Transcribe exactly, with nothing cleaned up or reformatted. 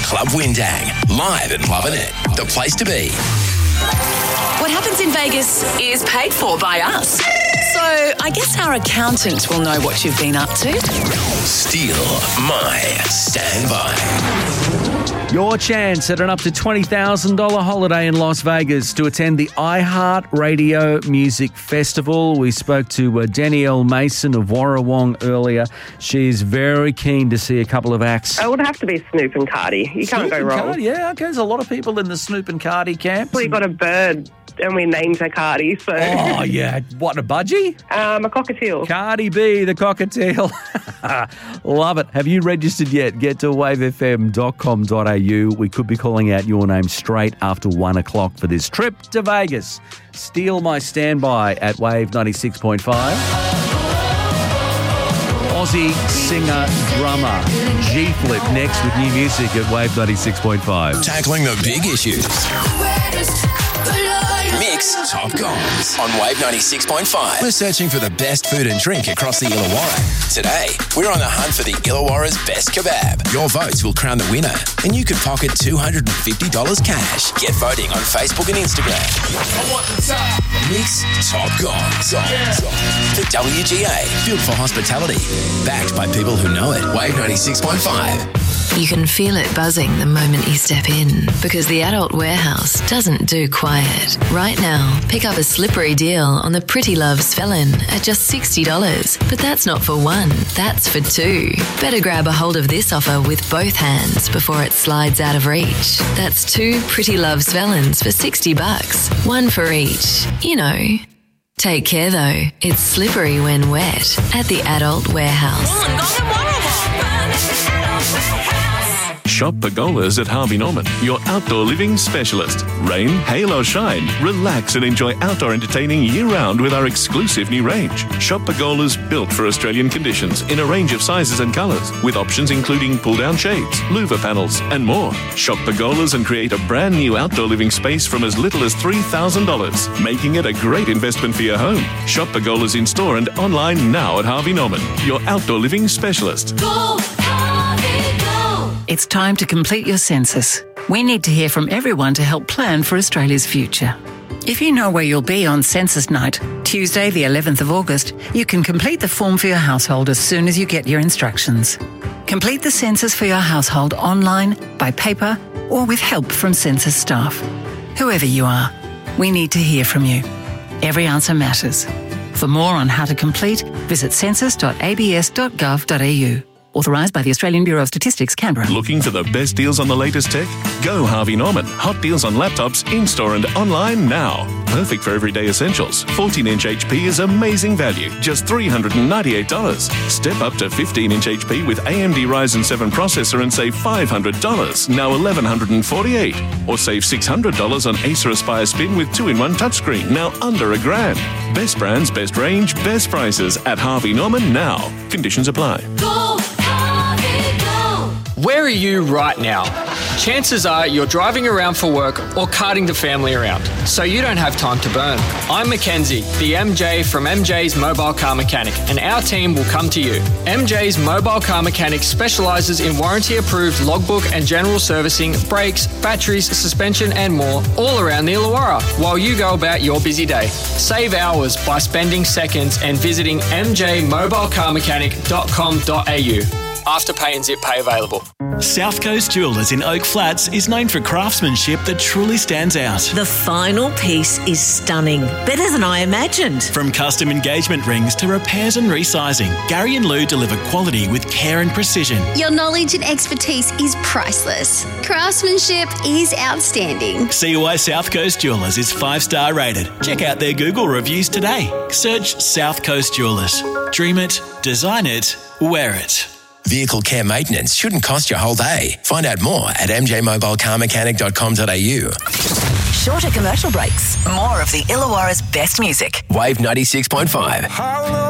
Club Windang. Live at Lovin' It. The place to be. What happens in Vegas is paid for by us. So I guess our accountant will know what you've been up to. Steal my standby. Your chance at an up to twenty thousand dollars holiday in Las Vegas to attend the iHeartRadio Music Festival. We spoke to uh, Danielle Mason of Warrawong earlier. She's very keen to see a couple of acts. It would have to be Snoop and Cardi. You Snoop can't go and wrong. Cardi, yeah, okay. There's a lot of people in the Snoop and Cardi camp. We got a bird and we named her Cardi. So. Oh, yeah. What, a budgie? Um, a cockatiel. Cardi B, the cockatiel. Love it. Have you registered yet? Get to wave f m dot com dot a u. We could be calling out your name straight after one o'clock for this trip to Vegas. Steal my standby at Wave ninety-six point five. Aussie singer, drummer, G-Flip next with new music at Wave ninety-six point five. Tackling the big issues. Mix Top Gongs on Wave ninety-six point five. We're searching for the best food and drink across the Illawarra. Today, we're on the hunt for the Illawarra's best kebab. Your votes will crown the winner, and you could pocket two hundred fifty dollars cash. Get voting on Facebook and Instagram. I want the top. Mix Top Gongs on the W G A. Built for hospitality. Backed by people who know it. Wave ninety-six point five. You can feel it buzzing the moment you step in, because the Adult Warehouse doesn't do quiet. Right now, pick up a slippery deal on the Pretty Love Svelin at just sixty dollars. But that's not for one, that's for two. Better grab a hold of this offer with both hands before it slides out of reach. That's two Pretty Love Svelins for sixty bucks, one for each. You know. Take care though, it's slippery when wet at the Adult Warehouse. Shop Pergolas at Harvey Norman, your outdoor living specialist. Rain, hail or shine, relax and enjoy outdoor entertaining year-round with our exclusive new range. Shop Pergolas built for Australian conditions in a range of sizes and colours, with options including pull-down shades, louver panels and more. Shop Pergolas and create a brand new outdoor living space from as little as three thousand dollars, making it a great investment for your home. Shop Pergolas in store and online now at Harvey Norman, your outdoor living specialist. Go, Harvey, go. It's time to complete your census. We need to hear from everyone to help plan for Australia's future. If you know where you'll be on census night, Tuesday the eleventh of August, you can complete the form for your household as soon as you get your instructions. Complete the census for your household online, by paper, or with help from census staff. Whoever you are, we need to hear from you. Every answer matters. For more on how to complete, visit census dot a b s dot gov dot a u. Authorised by the Australian Bureau of Statistics, Canberra. Looking for the best deals on the latest tech? Go Harvey Norman. Hot deals on laptops in-store and online now. Perfect for everyday essentials. fourteen inch H P is amazing value, just three hundred ninety-eight dollars. Step up to fifteen inch H P with A M D Ryzen seven processor and save five hundred dollars, now eleven forty-eight dollars. Or save six hundred dollars on Acer Aspire Spin with two in one touchscreen, now under a grand. Best brands, best range, best prices at Harvey Norman now. Conditions apply. Go, Harvey, go. Where are you right now? Chances are you're driving around for work or carting the family around, so you don't have time to burn. I'm Mackenzie, the M J from M J's Mobile Car Mechanic, and our team will come to you. M J's Mobile Car Mechanic specialises in warranty-approved logbook and general servicing, brakes, batteries, suspension and more, all around the Illawarra, while you go about your busy day. Save hours by spending seconds and visiting m j mobile car mechanic dot com dot a u. Afterpay and zip pay available. South Coast Jewellers in Oak Flats is known for craftsmanship that truly stands out. The final piece is stunning. Better than I imagined. From custom engagement rings to repairs and resizing, Gary and Lou deliver quality with care and precision. Your knowledge and expertise is priceless. Craftsmanship is outstanding. See why South Coast Jewellers is five-star rated. Check out their Google reviews today. Search South Coast Jewellers. Dream it, design it, wear it. Vehicle care maintenance shouldn't cost you a whole day. Find out more at m j mobile car mechanic dot com dot a u. Shorter commercial breaks. More of the Illawarra's best music. Wave ninety-six point five.